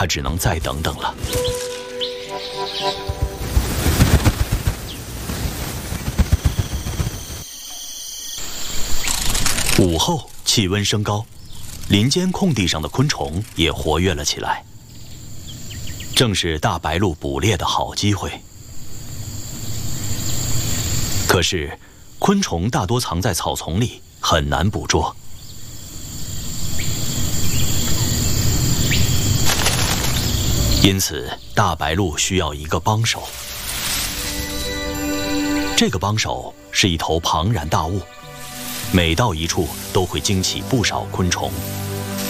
他只能再等等了。午后，气温升高，林间空地上的昆虫也活跃了起来，正是大白鹭捕猎的好机会。可是，昆虫大多藏在草丛里，很难捕捉。因此，大白鹭需要一个帮手。这个帮手是一头庞然大物，每到一处都会惊起不少昆虫。